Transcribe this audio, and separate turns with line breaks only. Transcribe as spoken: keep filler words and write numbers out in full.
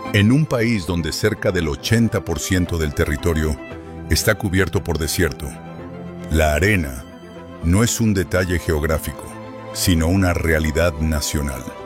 En un país donde cerca del ochenta por ciento del territorio está cubierto por desierto, la arena no es un detalle geográfico, sino una realidad nacional.